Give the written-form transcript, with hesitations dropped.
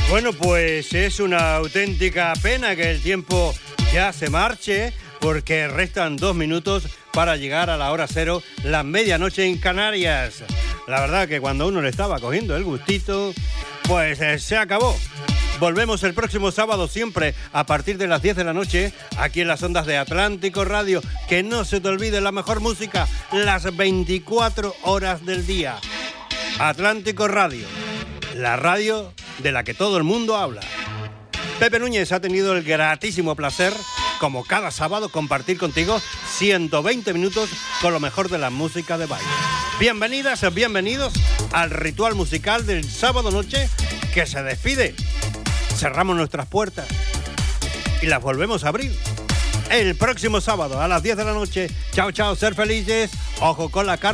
Bueno, pues es una auténtica pena que el tiempo ya se marche, porque restan 2 minutos para llegar a la hora cero, la medianoche en Canarias. La verdad que cuando uno le estaba cogiendo el gustito, pues se acabó. Volvemos el próximo sábado siempre a partir de las 10 de la noche, aquí en las ondas de Atlántico Radio. Que no se te olvide la mejor música, las 24 horas del día. Atlántico Radio, la radio de la que todo el mundo habla. Pepe Núñez ha tenido el gratísimo placer, como cada sábado, compartir contigo 120 minutos con lo mejor de la música de baile. Bienvenidas, bienvenidos al ritual musical del sábado noche que se despide. Cerramos nuestras puertas y las volvemos a abrir el próximo sábado a las 10 de la noche. Chao, chao, ser felices. Ojo con la carta.